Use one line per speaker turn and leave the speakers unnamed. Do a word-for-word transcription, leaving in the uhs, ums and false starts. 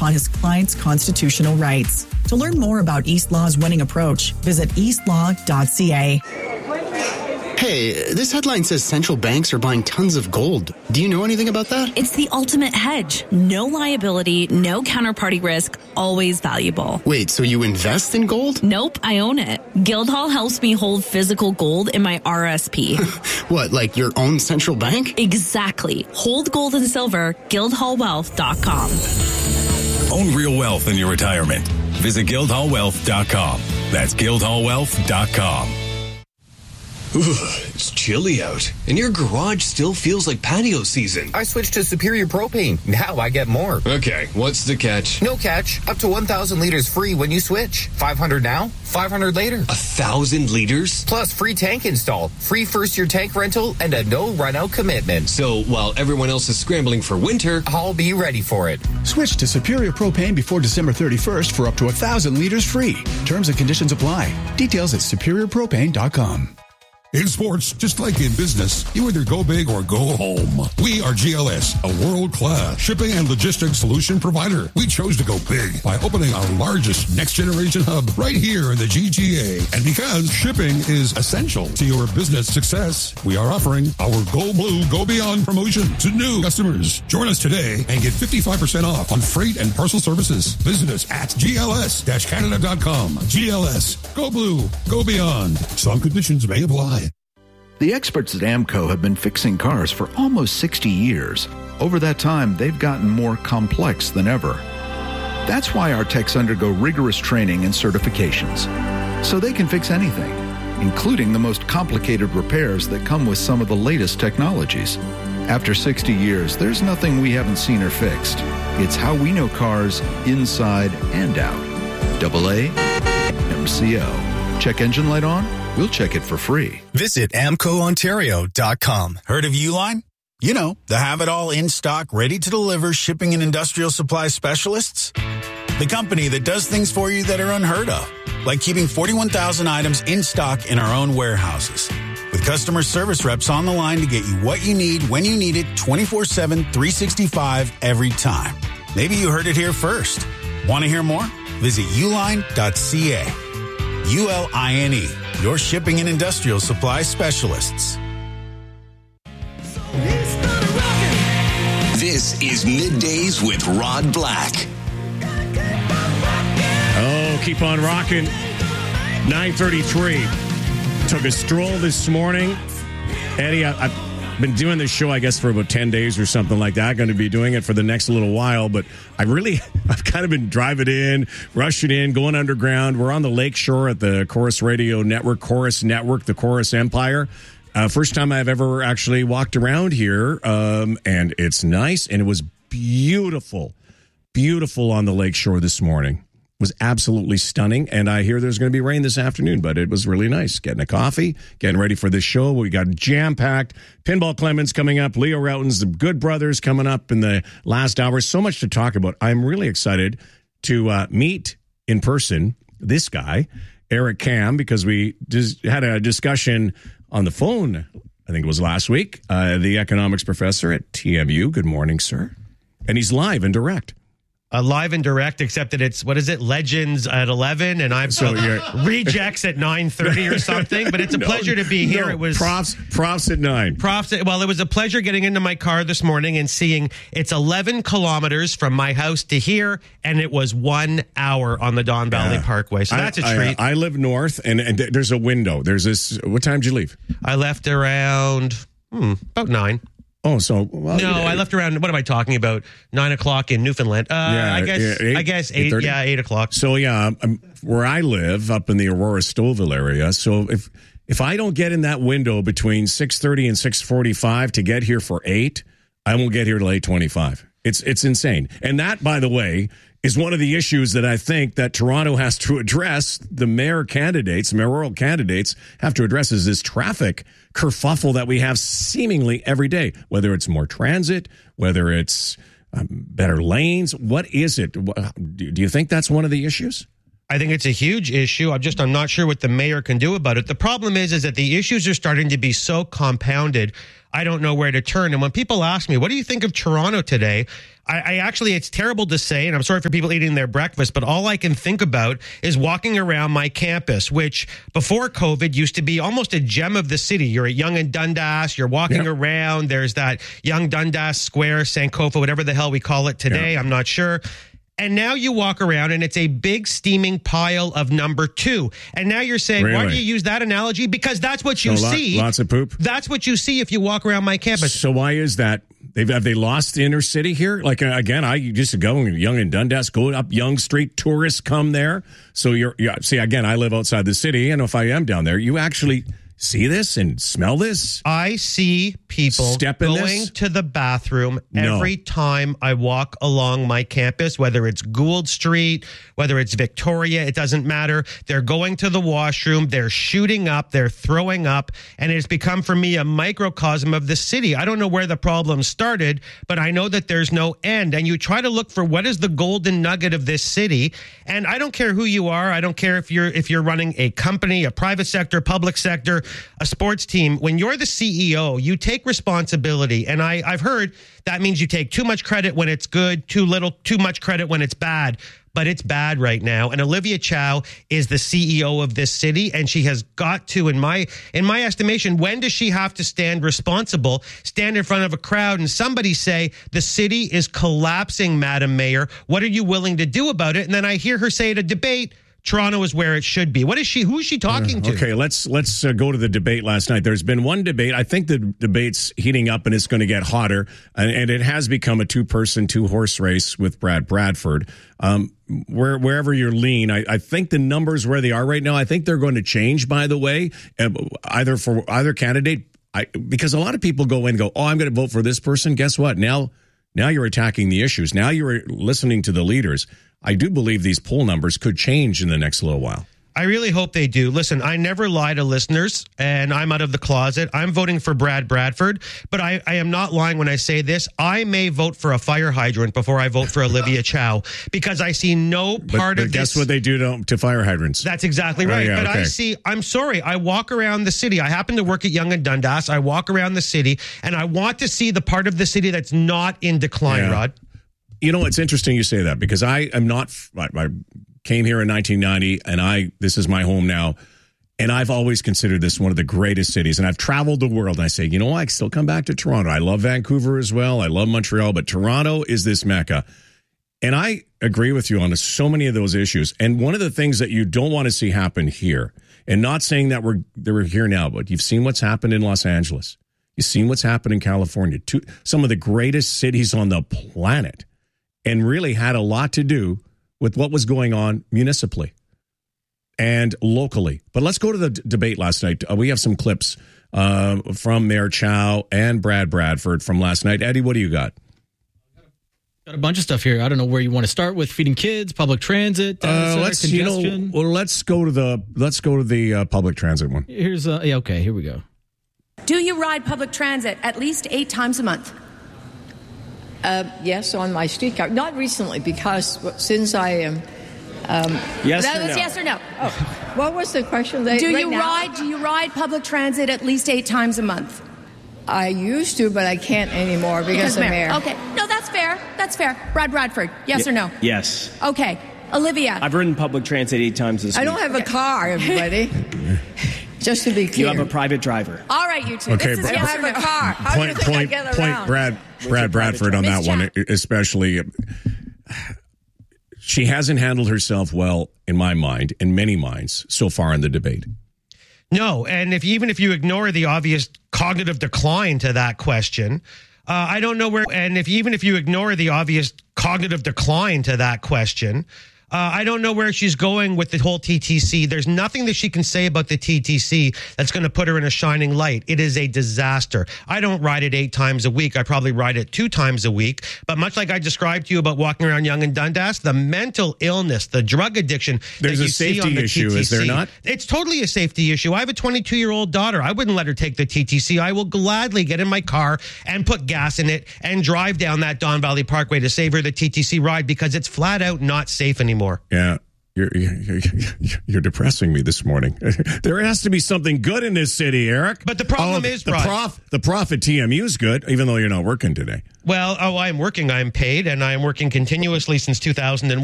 upon his client's constitutional rights. To learn more about East Law's winning approach, visit east law dot c a.
Hey, this headline says central banks are buying tons of gold. Do you know anything about that?
It's the ultimate hedge. No liability, no counterparty risk, always valuable.
Wait, so you invest in gold?
Nope, I own it. Guildhall helps me hold physical gold in my R S P.
What, like your own central bank?
Exactly. Hold gold and silver, guildhall wealth dot com.
Own real wealth in your retirement. Visit guildhall wealth dot com. That's guildhall wealth dot com.
Ooh, it's chilly out, and your garage still feels like patio season.
I switched to Superior Propane. Now I get more.
Okay, what's the catch?
No catch. Up to one thousand liters free when you switch. five hundred now, five hundred later.
A thousand liters?
Plus free tank install, free first-year tank rental, and a no-run-out commitment.
So while everyone else is scrambling for winter,
I'll be ready for it.
Switch to Superior Propane before December thirty-first for up to one thousand liters free. Terms and conditions apply. Details at superior propane dot com.
In sports, just like in business, you either go big or go home. We are G L S, a world-class shipping and logistics solution provider. We chose to go big by opening our largest next-generation hub right here in the G T A. And because shipping is essential to your business success, we are offering our Go Blue, Go Beyond promotion to new customers. Join us today and get fifty-five percent off on freight and parcel services. Visit us at G L S Canada dot com. G L S, Go Blue, Go Beyond. Some conditions may apply.
The experts at AMCO have been fixing cars for almost sixty years. Over that time, they've gotten more complex than ever. That's why our techs undergo rigorous training and certifications, so they can fix anything, including the most complicated repairs that come with some of the latest technologies. After sixty years, there's nothing we haven't seen or fixed. It's how we know cars inside and out. Double A M C O. Check engine light on? We'll check it for free.
Visit amco ontario dot com.
Heard of Uline? You know, the have-it-all in-stock, ready-to-deliver shipping and industrial supply specialists. The company that does things for you that are unheard of, like keeping forty-one thousand items in stock in our own warehouses. With customer service reps on the line to get you what you need when you need it twenty-four seven, three sixty-five every time. Maybe you heard it here first. Want to hear more? Visit uline dot c a. U L I N E, your shipping and industrial supply specialists.
This is Middays with Rod Black.
Oh, keep on rocking. nine thirty-three. Took a stroll this morning. Eddie, I, I've been doing this show, I guess, for about ten days or something like that. Going to be doing it for the next little while, but I really, I've kind of been driving in, rushing in, going underground. We're on the lakeshore at the Chorus Radio Network, Chorus Network, the Chorus Empire. Uh, first time I've ever actually walked around here, um, and it's nice, and it was beautiful, beautiful on the lakeshore this morning. Was absolutely stunning, and I hear there's going to be rain this afternoon, but it was really nice. Getting a coffee, getting ready for this show. We got jam-packed. Pinball Clemens coming up, Leo Routens, the Good Brothers coming up in the last hour. So much to talk about. I'm really excited to uh, meet in person this guy, Eric Kam, because we just had a discussion on the phone, I think it was last week, uh, the economics professor at T M U. Good morning, sir. And he's live and direct.
Uh, live and direct, except that it's, what is it, Legends at eleven, and I'm
so you're
Rejects at nine thirty or something, but it's a
no,
pleasure to be here.
No,
it was
Profs, profs at nine.
Profs, at, well, it was a pleasure getting into my car this morning and seeing it's eleven kilometers from my house to here, and it was one hour on the Don Valley
Yeah.
Parkway, so that's a
I,
treat.
I, I live north, and, and there's a window. There's this, what time did you leave?
I left around, hmm, about nine.
Oh, so well,
no,
yeah,
I left around. What am I talking about? Nine o'clock in Newfoundland. Uh,
yeah,
I guess.
yeah, eight,
I guess eight.
eight
yeah, eight o'clock.
So yeah, um, where I live, up in the Aurora Stouffville area. So if if I don't get in that window between six thirty and six forty five to get here for eight, I won't get here till eight twenty five. It's it's insane. And that, by the way, is one of the issues that I think that Toronto has to address. The mayor candidates, mayoral candidates, have to address is this traffic kerfuffle that we have seemingly every day, whether it's more transit, whether it's um, better lanes. What is it? Do you think that's one of the issues?
I think it's a huge issue. I'm just, I'm not sure what the mayor can do about it. The problem is, is that the issues are starting to be so compounded, I don't know where to turn. And when people ask me, what do you think of Toronto today? I, I actually, it's terrible to say, and I'm sorry for people eating their breakfast, but all I can think about is walking around my campus, which before COVID used to be almost a gem of the city. You're at Yonge and Dundas, you're walking yep. around, there's that Yonge Dundas Square, Sankofa, whatever the hell we call it today, yep. I'm not sure. And now you walk around and it's a big steaming pile of number two. And now you're saying, really? Why do you use that analogy? Because that's what you
so lot,
see.
Lots of poop.
That's what you see if you walk around my campus.
So why is that? They've, have they lost the inner city here? Like, uh, again, I used to go in Yonge and Dundas, go up Yonge Street, tourists come there. So you're, you're, see, again, I live outside the city, and if I am down there, you actually see this and smell this?
I see people
Step in
going
this?
to the bathroom
No.
every time I walk along my campus, whether it's Gould Street, whether it's Victoria, it doesn't matter. They're going to the washroom, they're shooting up, they're throwing up, and it's become for me a microcosm of the city. I don't know where the problem started, but I know that there's no end. And you try to look for what is the golden nugget of this city, and I don't care who you are. I don't care if you're if you're running a company, a private sector, public sector, a sports team. When you're the C E O, you take responsibility. And I, I've heard that means you take too much credit when it's good, too little, too much credit when it's bad. But it's bad right now. And Olivia Chow is the C E O of this city, and she has got to, in my in my estimation, when does she have to stand responsible, stand in front of a crowd and somebody say, the city is collapsing, Madam Mayor. What are you willing to do about it? And then I hear her say at a debate, Toronto is where it should be. What is she? Who is she talking
uh,
to?
Okay, let's let's uh, go to the debate last night. There's been one debate. I think the debate's heating up and it's going to get hotter. And, and it has become a two-person, two-horse race with Brad Bradford. Um, where wherever you're lean, I, I think the numbers where they are right now, I think they're going to change. By the way, uh, either for either candidate, I, because a lot of people go in and go, "Oh, I'm going to vote for this person." Guess what? Now, now you're attacking the issues. Now you're listening to the leaders. I do believe these poll numbers could change in the next little while.
I really hope they do. Listen, I never lie to listeners, and I'm out of the closet. I'm voting for Brad Bradford, but I, I am not lying when I say this. I may vote for a fire hydrant before I vote for Olivia Chow, because I see no part
but, but
of
guess
this.
what they do to, to fire hydrants?
That's exactly right.
Oh, yeah,
but
okay.
I see, I'm sorry, I walk around the city. I happen to work at Yonge and Dundas. I walk around the city, and I want to see the part of the city that's not in decline,
Yeah.
Rod.
You know, it's interesting you say that, because I am not, I, I came here in nineteen ninety, and I, this is my home now, and I've always considered this one of the greatest cities, and I've traveled the world, and I say, you know what, I still come back to Toronto. I love Vancouver as well. I love Montreal, but Toronto is this mecca. And I agree with you on so many of those issues. And one of the things that you don't want to see happen here, and not saying that we're, that we're here now, but you've seen what's happened in Los Angeles. You've seen what's happened in California, two, some of the greatest cities on the planet, and really had a lot to do with what was going on municipally and locally. But let's go to the d- debate last night. Uh, we have some clips uh, from Mayor Chow and Brad Bradford from last night. Eddie, what do you got?
Got a bunch of stuff here. I don't know where you want to start with. Feeding kids, public transit, uh,
let's you know, well, let's go to the let's go to the uh, public transit one.
Here's uh, yeah, okay, here we go.
Do you ride public transit at least eight times a month?
Uh, yes, on my streetcar. Not recently, because since I am. Um,
yes, that was no? yes or no.
Oh, what was the question? They,
do
right
you
now?
ride? Do you ride public transit at least eight times a month?
I used to, but I can't anymore because, because of mayor.
Okay, no, that's fair. That's fair. Brad Bradford, yes
y-
or no?
Yes.
Okay, Olivia.
I've ridden public transit eight times this
I
week.
I don't have okay. a car, everybody. Just to be clear.
You have a private driver.
All right, you two.
Okay,
this is
Bra-
yes
I have
or
a
no?
car. How
point,
do you think
point,
I get
point,
around?
Brad, Brad Bradford on that one, especially. She hasn't handled herself well, in my mind, in many minds, so far in the debate.
No, and if even if you ignore the obvious cognitive decline to that question, uh, I don't know where. And if even if you ignore the obvious cognitive decline to that question, uh, I don't know where she's going with the whole T T C. There's nothing that she can say about the T T C that's going to put her in a shining light. It is a disaster. I don't ride it eight times a week. I probably ride it two times a week. But much like I described to you about walking around Yonge and Dundas, the mental illness, the drug addiction
There's
that you
a
see
safety
on the
issue,
T T C,
is there not?
It's totally a safety issue. I have a twenty-two-year-old daughter. I wouldn't let her take the T T C. I will gladly get in my car and put gas in it and drive down that Don Valley Parkway to save her the T T C ride, because it's flat out not safe anymore.
Yeah. You're, you're, you're depressing me this morning. There has to be something good in this city, Eric.
But the problem
oh,
is,
the
Rod,
prof, the prof at T M U is good, even though you're not working today.
Well, oh, I'm working. I'm paid, and I'm working continuously since two thousand one.